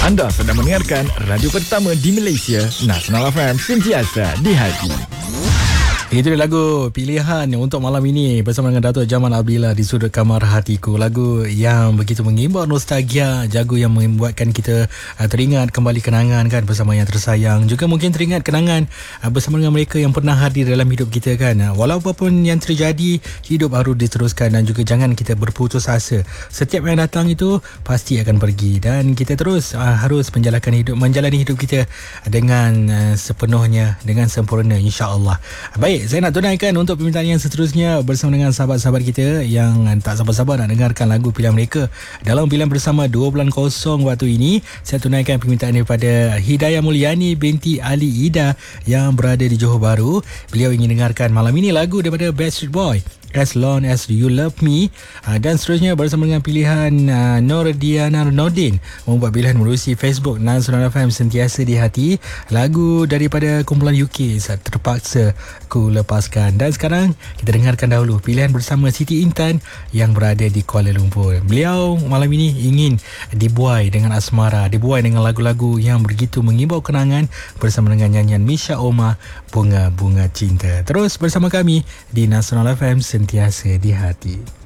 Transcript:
Anda sedang mendengarkan radio pertama di Malaysia, Nasional FM, sentiasa di hati. Itu dia lagu pilihan untuk malam ini bersama dengan Dato' Jamal Abdillah di Sudut Kamar Hatiku. Lagu yang begitu mengimbau nostalgia, lagu yang membuatkan kita teringat kembali kenangan kan bersama yang tersayang. Juga mungkin teringat kenangan bersama dengan mereka yang pernah hadir dalam hidup kita kan. Walaupun yang terjadi, hidup harus diteruskan dan juga jangan kita berputus asa. Setiap yang datang itu pasti akan pergi dan kita terus harus menjalani hidup kita dengan sepenuhnya, dengan sempurna, insya-Allah. Baik, saya nak tunaikan untuk permintaan yang seterusnya bersama dengan sahabat-sahabat kita yang tak sabar-sabar nak dengarkan lagu pilihan mereka dalam pilihan bersama 2.0 waktu ini. Saya tunaikan permintaan daripada Hidayah Mulyani binti Ali Ida yang berada di Johor Bahru. Beliau ingin dengarkan malam ini lagu daripada Backstreet Boy, As Long As You Love Me. Dan seterusnya bersama dengan pilihan Nordiana Nordin membuat pilihan melalui Facebook Nasional FM sentiasa di hati. Lagu daripada kumpulan UK, Terpaksa Ku Lepaskan. Dan sekarang kita dengarkan dahulu pilihan bersama Siti Intan yang berada di Kuala Lumpur. Beliau malam ini ingin dibuai dengan asmara, dibuai dengan lagu-lagu yang begitu mengimbau kenangan bersama dengan nyanyian Misha Omar, Bunga-Bunga Cinta. Terus bersama kami di Nasional FM sentiasa di hati.